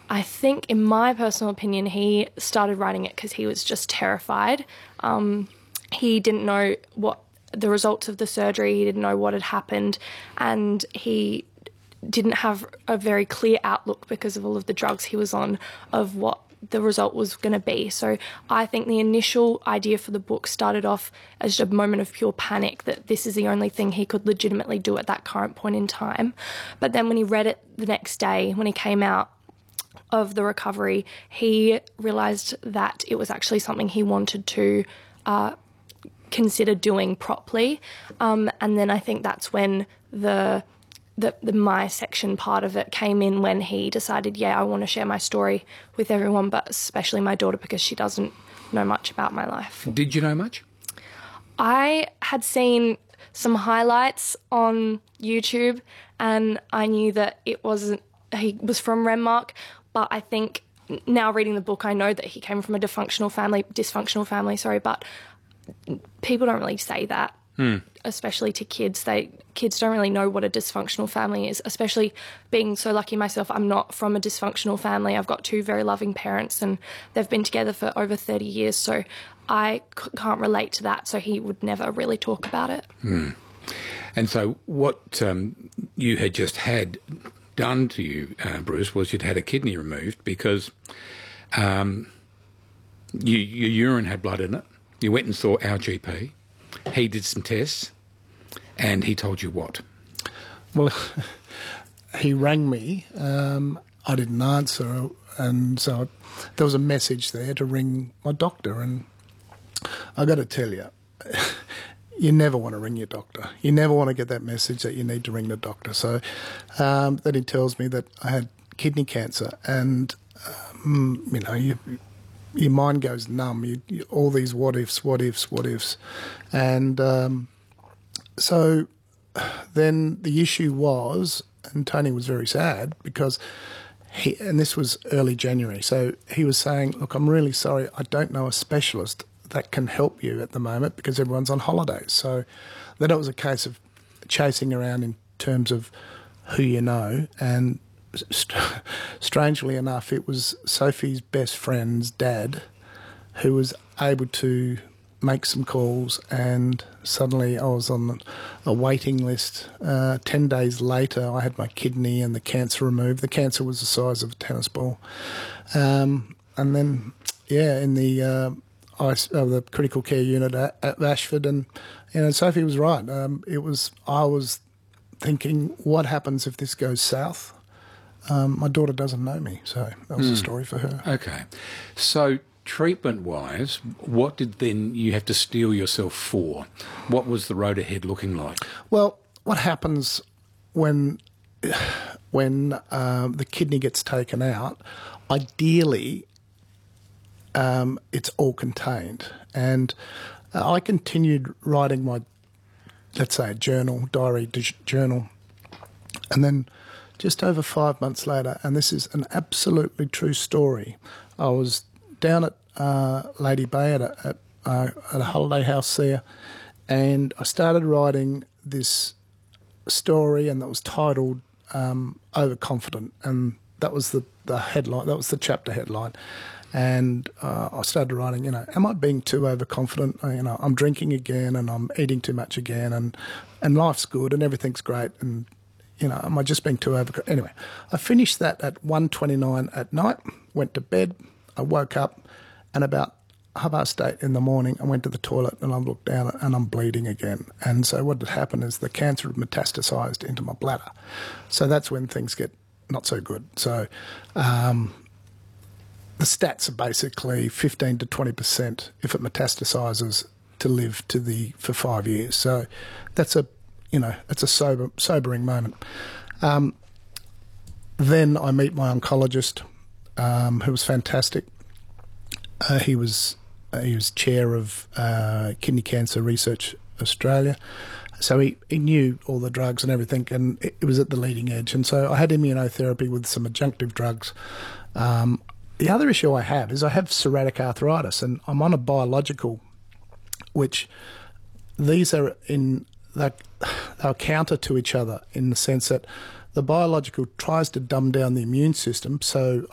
I think, in my personal opinion, he started writing it because he was just terrified. He didn't know what the results of the surgery, he didn't know what had happened, and he didn't have a very clear outlook because of all of the drugs he was on of what the result was going to be. So I think the initial idea for the book started off as a moment of pure panic that this is the only thing he could legitimately do at that current point in time. But then when he read it the next day, when he came out of the recovery, he realised that it was actually something he wanted to consider doing properly. And then I think that's when the my section part of it came in, when he decided, yeah, I want to share my story with everyone, but especially my daughter, because she doesn't know much about my life. Did you know much? I had seen some highlights on YouTube, and I knew that he was from Renmark, but I think now reading the book, I know that he came from a dysfunctional family, but people don't really say that. Especially to kids. Kids don't really know what a dysfunctional family is, especially being so lucky myself. I'm not from a dysfunctional family. I've got two very loving parents and they've been together for over 30 years, so I can't relate to that, so he would never really talk about it. And so what you had just had done to you, Bruce, was you'd had a kidney removed because your urine had blood in it. You went and saw our GP. He did some tests, and he told you what? Well, he rang me. I didn't answer, and so there was a message there to ring my doctor. And I got to tell you, you never want to ring your doctor. You never want to get that message that you need to ring the doctor. So then he tells me that I had kidney cancer, and your mind goes numb. All these what ifs. And so then the issue was, and Tony was very sad because and this was early January, so he was saying, look, I'm really sorry, I don't know a specialist that can help you at the moment because everyone's on holidays. So then it was a case of chasing around in terms of who you know, and strangely enough, it was Sophie's best friend's dad who was able to make some calls, and suddenly I was on a waiting list. 10 days later, I had my kidney and the cancer removed. The cancer was the size of a tennis ball. And then, in the critical care unit at Ashford, and Sophie was right. I was thinking, what happens if this goes south? My daughter doesn't know me, so that was the story for her. Okay. So treatment-wise, what did then you have to steel yourself for? What was the road ahead looking like? Well, what happens when the kidney gets taken out, ideally it's all contained. And I continued writing my, let's say, diary journal, and then just over 5 months later, and this is an absolutely true story, I was down at Lady Bay at a holiday house there, and I started writing this story, and that was titled Overconfident, and that was the headline, that was the chapter headline. And I started writing, am I being too overconfident? I'm drinking again, and I'm eating too much again, and life's good and everything's great, and am I just being too overconfident? Anyway, I finished that at 1:29 at night, went to bed, I woke up, and about 8:30 in the morning, I went to the toilet and I looked down and I'm bleeding again. And so what had happened is the cancer had metastasised into my bladder. So that's when things get not so good. So the stats are basically 15 to 20% if it metastasises to live for 5 years. So that's it's a sobering moment. Then I meet my oncologist, who was fantastic. He was chair of Kidney Cancer Research Australia, so he knew all the drugs and everything, and it was at the leading edge. And so I had immunotherapy with some adjunctive drugs. The other issue I have is I have psoriatic arthritis, and I'm on a biological, which these are they're counter to each other in the sense that the biological tries to dumb down the immune system, so